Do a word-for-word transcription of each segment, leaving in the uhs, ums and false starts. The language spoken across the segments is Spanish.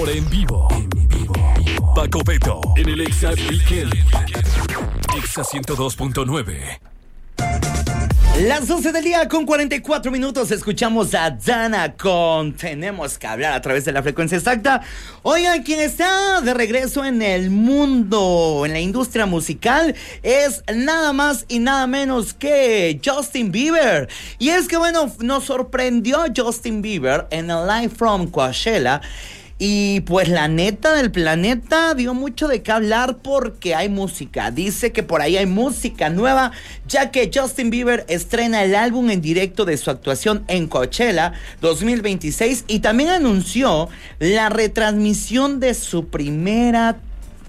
Ahora en vivo. En vivo. Paco Beto en el Exa Weekend. Exa ciento dos punto nueve. Las doce del día con cuarenta y cuatro minutos. Escuchamos a Dana con Tenemos que hablar a través de la frecuencia exacta. Oigan, quien está de regreso en el mundo, en la industria musical, es nada más y nada menos que Justin Bieber. Y es que bueno, nos sorprendió Justin Bieber en el Live from Coachella. Y pues la neta del planeta dio mucho de qué hablar porque hay música. Dice que por ahí hay música nueva, ya que Justin Bieber estrena el álbum en directo de su actuación en Coachella dos mil veintiséis y también anunció la retransmisión de su primera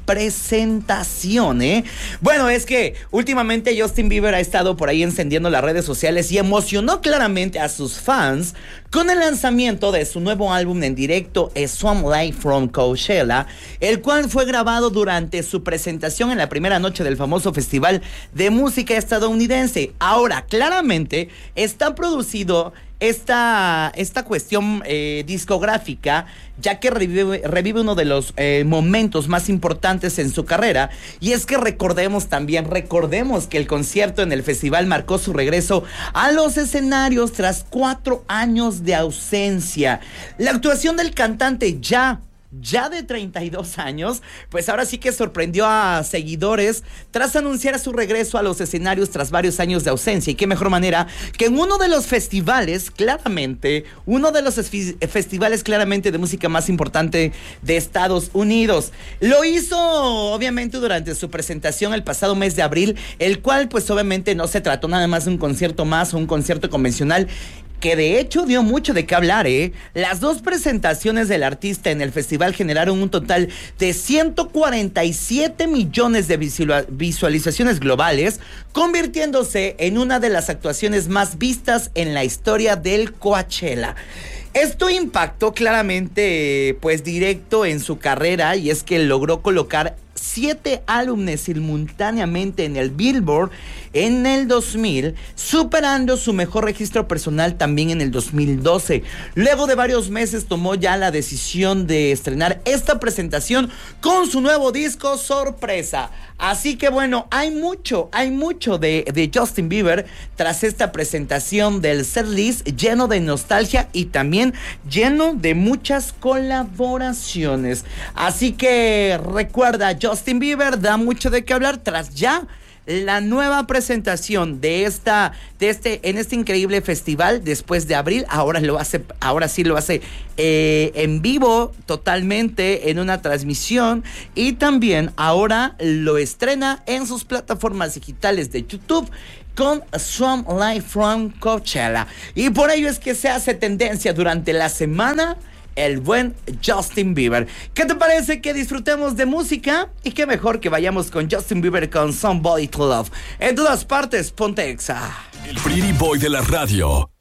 presentación, ¿eh? Bueno, es que últimamente Justin Bieber ha estado por ahí encendiendo las redes sociales y emocionó claramente a sus fans con el lanzamiento de su nuevo álbum en directo, A Song Live from Coachella, el cual fue grabado durante su presentación en la primera noche del famoso festival de música estadounidense. Ahora, claramente está producido esta, esta cuestión eh, discográfica, ya que revive, revive uno de los eh, momentos más importantes en su carrera, y es que recordemos también, recordemos que el concierto en el festival marcó su regreso a los escenarios tras cuatro años de ausencia. La actuación del cantante ya Ya de treinta y dos años, pues ahora sí que sorprendió a seguidores tras anunciar su regreso a los escenarios tras varios años de ausencia. Y qué mejor manera que en uno de los festivales, claramente, uno de los festivales claramente de música más importante de Estados Unidos. Lo hizo obviamente durante su presentación el pasado mes de abril, el cual pues obviamente no se trató nada más de un concierto más o un concierto convencional, que de hecho dio mucho de qué hablar, ¿eh? Las dos presentaciones del artista en el festival generaron un total de ciento cuarenta y siete millones de visualizaciones globales, convirtiéndose en una de las actuaciones más vistas en la historia del Coachella. Esto impactó claramente, pues, directo en su carrera, y es que logró colocar siete álbumes simultáneamente en el Billboard en el dos mil, superando su mejor registro personal también en el dos mil doce. Luego de varios meses tomó ya la decisión de estrenar esta presentación con su nuevo disco sorpresa. Así que bueno, hay mucho, hay mucho de, de Justin Bieber tras esta presentación del setlist, lleno de nostalgia y también lleno de muchas colaboraciones. Así que recuerda, Justin Bieber da mucho de qué hablar tras ya la nueva presentación de esta, de este, en este increíble festival después de abril. Ahora lo hace, ahora sí lo hace eh, en vivo, totalmente en una transmisión, y también ahora lo estrena en sus plataformas digitales de YouTube con Song Live from Coachella. Y por ello es que se hace tendencia durante la semana el buen Justin Bieber. ¿Qué te parece que disfrutemos de música? Y qué mejor que vayamos con Justin Bieber con Somebody to Love. En todas partes, ponte Exa. El Pretty Boy de la radio.